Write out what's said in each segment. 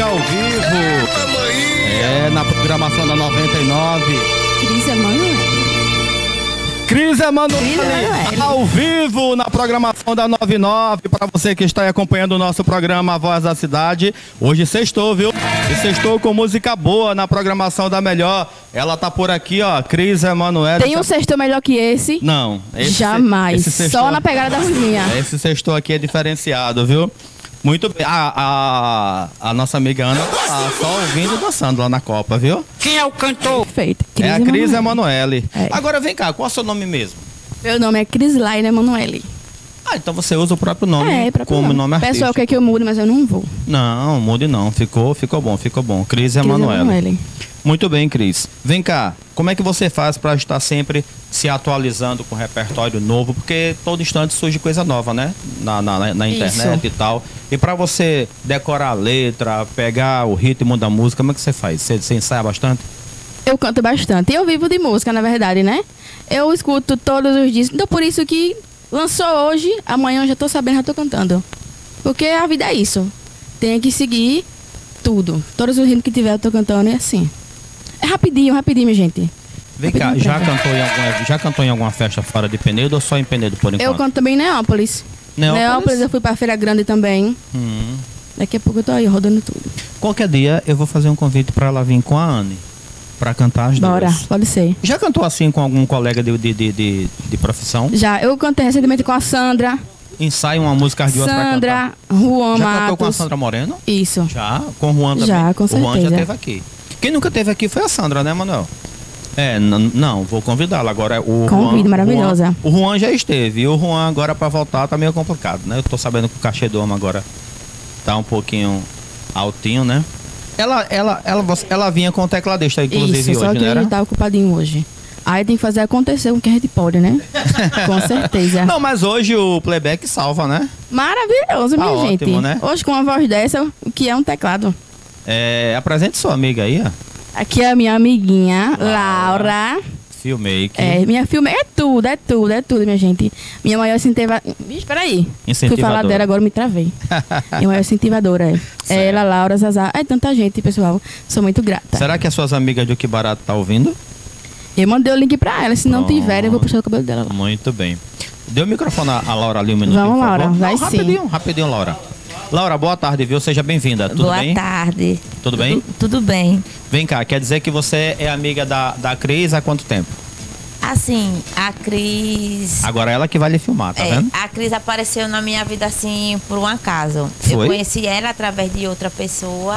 ao vivo. Na programação da 99. Cris Emanuele, ao vivo na programação da 99, para você que está acompanhando o nosso programa A Voz da Cidade. Hoje sextou, viu? E sextou com música boa na programação da Melhor. Ela tá por aqui, ó, Cris Emanuele. Tem um sextou melhor que esse? Não. Jamais. Só na pegada da Ruzinha. Esse sextou aqui é diferenciado, viu? Muito bem. A nossa amiga Ana tá só ouvindo e dançando lá na Copa, viu? Quem é o cantor? Perfeito. É a Cris Emanuele. É. Agora vem cá, qual é o seu nome mesmo? Meu nome é Crislaine Emanuele. Ah, então você usa o próprio nome como nome O artístico. pessoal quer que eu mude, mas eu não vou. Não, mude não. Ficou bom. Cris Emanuele. Muito bem, Cris. Vem cá, como é que você faz para estar sempre se atualizando com repertório novo? Porque todo instante surge coisa nova, né? Na internet e tal. E para você decorar a letra, pegar o ritmo da música, como é que você faz? Você ensaia bastante? Eu canto bastante. Eu vivo de música, na verdade, né? Eu escuto todos os dias. Então, por isso que lançou hoje, amanhã eu já tô sabendo, já tô cantando. Porque a vida é isso. Tem que seguir tudo. Todos os ritmos que tiver, eu tô cantando e assim. É rapidinho, minha gente. Vem cá, já cantou em alguma festa fora de Penedo ou só em Penedo por enquanto? Eu canto também em Neópolis. Neópolis eu fui pra Feira Grande também. Daqui a pouco eu tô aí rodando tudo. Qualquer dia eu vou fazer um convite pra ela vir com a Anne. Pra cantar as duas. Bora, pode ser. Já cantou assim com algum colega de profissão? Já, eu cantei recentemente com a Sandra. Ensaia uma música as duas pra cantar. Sandra, Juan Matos. Já cantou com a Sandra Moreno? Isso. Já? Com o Juan também? Já, com certeza. O Juan já esteve aqui. Quem nunca esteve aqui foi a Sandra, né, Manuel? Não, vou convidá-la. Agora o Convido, Juan, maravilhosa. O Juan já esteve. E o Juan agora pra voltar tá meio complicado, né? Eu tô sabendo que o cachê do homem agora tá um pouquinho altinho, né? Ela vinha com o tecladista, inclusive, isso, hoje, só que né? ele tá ocupadinho hoje. Aí tem que fazer acontecer o que a gente pode, né? Com certeza. Não, mas hoje o playback salva, né? Maravilhoso, Tá minha ótimo, gente. né? Hoje com uma voz dessa, o que é um teclado? Apresente sua amiga aí, ó. Aqui é a minha amiguinha, Laura. Filmmaker. Minha filme é tudo, minha gente. Minha maior incentivadora. Vixe, peraí. Fui falar dela, agora me travei. Minha maior incentivadora é ela, Laura, Zazá. É tanta gente, pessoal. Sou muito grata. Será que as suas amigas do Que Barato tá ouvindo? Eu mandei o link pra ela. Se não tiver, eu vou puxar o cabelo dela lá. Muito bem. Dê o microfone a Laura ali um minutinho, Vamos, por Laura. favor. Vai sim. Rapidinho, Laura. Laura, boa tarde, viu? Seja bem-vinda. Tudo bem? Boa tarde. Tudo bem? Tudo bem. Vem cá, quer dizer que você é amiga da Cris há quanto tempo? Assim, a Cris... Agora ela que vai lhe filmar, tá vendo? A Cris apareceu na minha vida assim, por um acaso. Foi? Eu conheci ela através de outra pessoa.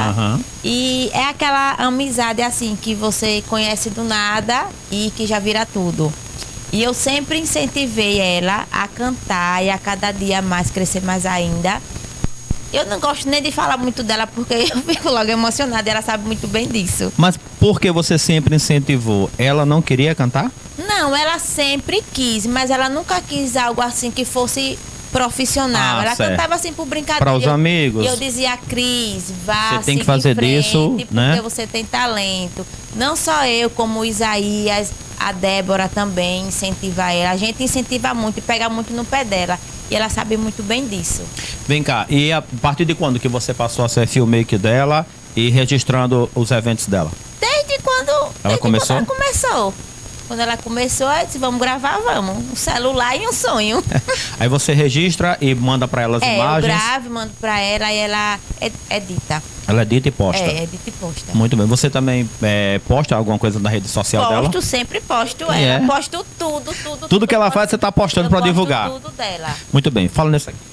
E é aquela amizade assim, que você conhece do nada e que já vira tudo. E eu sempre incentivei ela a cantar e a cada dia mais, crescer mais ainda. Eu não gosto nem de falar muito dela, porque eu fico logo emocionada, ela sabe muito bem disso. Mas por que você sempre incentivou? Ela não queria cantar? Não, ela sempre quis, mas ela nunca quis algo assim que fosse profissional. Ela certo. cantava assim por brincadeira. Para os amigos. E eu dizia, Cris, vá, você tem que fazer disso, porque né? você tem talento. Não só eu, como o Isaías, a Débora também incentiva ela. A gente incentiva muito e pega muito no pé dela. E ela sabe muito bem disso. Vem cá, e a partir de quando que você passou a ser filmmaker dela e registrando os eventos dela? Desde quando ela começou? Quando ela começou. Quando ela começou, eu disse, vamos gravar, vamos. Um celular e um sonho. Aí você registra e manda pra ela as imagens? Eu gravo, mando pra ela e ela edita. Ela edita e posta? Edita e posta. Muito bem. Você também posta alguma coisa na rede social dela? Posto, sempre posto ela. Posto tudo. Tudo que ela faz, você tá postando pra divulgar? Tudo dela. Muito bem. Fala nisso aqui.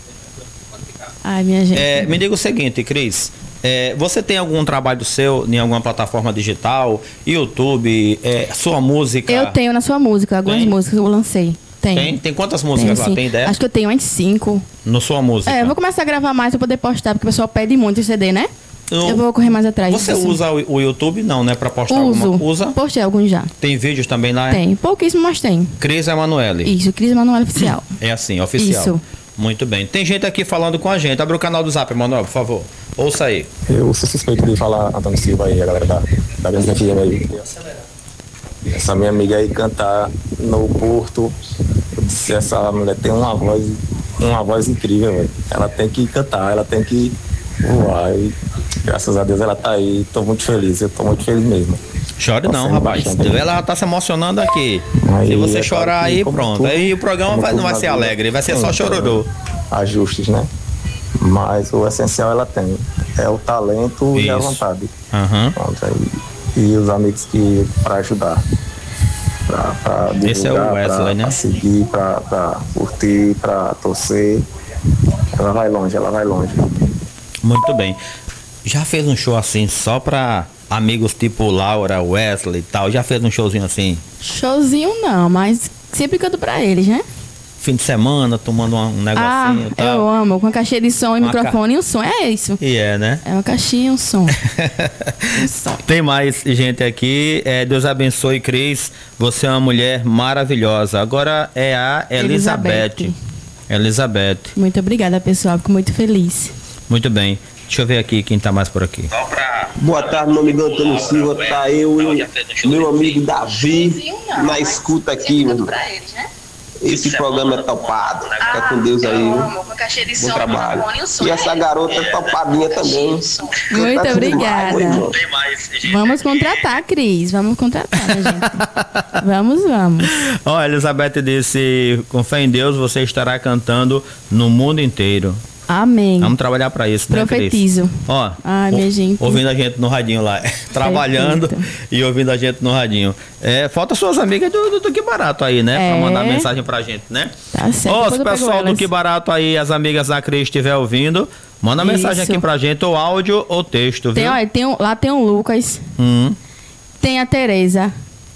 Ai, minha gente. Me diga o seguinte, Cris. Você tem algum trabalho seu em alguma plataforma digital, YouTube, sua música? Eu tenho na sua música, algumas músicas eu lancei. Tem quantas músicas lá? Tem ideia? Acho que eu tenho umas 5. No sua música? Eu vou começar a gravar mais pra poder postar, porque o pessoal pede muito em CD, né? Eu vou correr mais atrás. Você usa o YouTube, não, né? Pra postar Uso. alguma coisa? Postei alguns já. Tem vídeos também lá? Tem, pouquíssimo, mas tem. Cris Emanuele. Isso, Cris Emanuele Oficial. É assim, oficial. Isso. Muito bem. Tem gente aqui falando com a gente. Abre o canal do Zap, Emanuel, por favor. Ouça aí. Eu sou suspeito de falar Antônio Silva aí, a galera da Grande FM aí. Essa minha amiga aí cantar no Porto, eu disse, essa mulher tem uma voz incrível, velho. Ela tem que cantar, ela tem que Uai, graças a Deus ela tá aí, tô muito feliz, eu tô muito feliz mesmo. Chore não, rapaz. Ela já tá se emocionando aqui. Aí, se você chorar aí, pronto. Aí o programa não vai ser alegre, vai ser só chororô. Ajustes, né? Mas o essencial ela tem. É o talento e a vontade. Pronto, aí. E os amigos que para ajudar. Pra divulgar, esse é o Wesley, né? Pra seguir, pra curtir, pra torcer. Ela vai longe. Muito bem. Já fez um show assim só pra amigos tipo Laura, Wesley e tal? Já fez um showzinho assim? Showzinho não, mas sempre canto pra eles, né? Fim de semana, tomando um negocinho e tal. Eu amo, com a caixinha de som e microfone e um som, é isso. E né? É uma caixinha e um som. Tem mais gente aqui, Deus abençoe, Cris, você é uma mulher maravilhosa. Agora é a Elizabeth. Muito obrigada, pessoal, fico muito feliz. Muito bem, deixa eu ver aqui quem tá mais por aqui. Boa tarde, meu amigo Antônio Silva, tá eu e meu amigo Davi na escuta aqui, meu irmão. Esse programa é topado. Fica com Deus aí. Bom trabalho. E essa garota é topadinha também. Muito obrigada. Vamos contratar, Cris. Vamos contratar, né, gente? Vamos. Ó, a Elizabeth disse: com fé em Deus, você estará cantando no mundo inteiro. Amém. Vamos trabalhar pra isso, né, Profetizo. Cris? Ó, ai, minha gente. Ouvindo a gente no radinho lá. Trabalhando e ouvindo a gente no radinho. Falta suas amigas do Que Barato aí, né? Pra mandar mensagem pra gente, né? Tá certo. Ó, se o pessoal do Que Barato aí, as amigas da Cris estiver ouvindo, manda mensagem aqui pra gente, ou áudio ou texto, viu? Lá tem o Lucas. Tem a Tereza.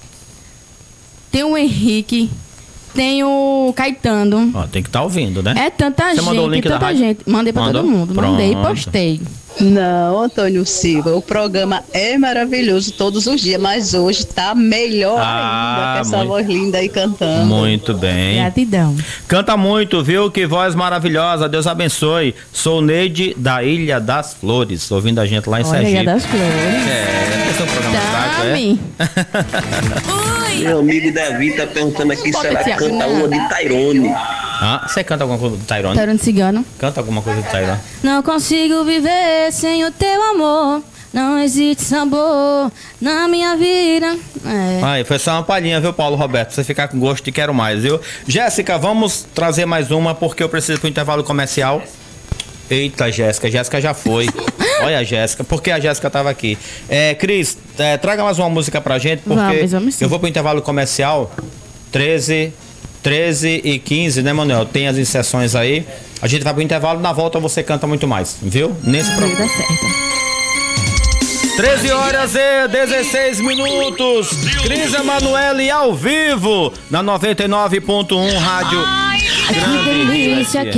Tem o Henrique. Tem o Caetano. Ó, tem que estar ouvindo, né? É tanta gente. Você mandou o link da rádio? Gente. Mandei pra todo mundo. Pronto. Mandei e postei. Não, Antônio Silva, o programa é maravilhoso todos os dias, mas hoje tá melhor ainda, com essa voz linda aí cantando. Muito bem. Gratidão. Canta muito, viu? Que voz maravilhosa, Deus abençoe. Sou Neide da Ilha das Flores, ouvindo a gente lá em Sergipe. Ilha das Flores. Esse é o programa Meu amigo Davi tá perguntando aqui se ela canta uma de Tairone. Você canta alguma coisa do Tairone? Tairone Cigano. Canta alguma coisa do Tairone. Não consigo viver sem o teu amor. Não existe sabor na minha vida. Aí, foi só uma palhinha, viu, Paulo Roberto? Pra você ficar com gosto de quero mais, viu? Jéssica, vamos trazer mais uma, porque eu preciso pro intervalo comercial. Eita, Jéssica já foi. Olha a Jéssica, porque a Jéssica tava aqui. Cris, traga mais uma música pra gente, porque vamos eu vou pro intervalo comercial. 13h15, né, Manuel? Tem as inserções aí. A gente vai pro intervalo, na volta você canta muito mais, viu? Nesse programa. Tá certo. 13h16 Cris Emanuele ao vivo na 99.1 Rádio Grande. Que delícia.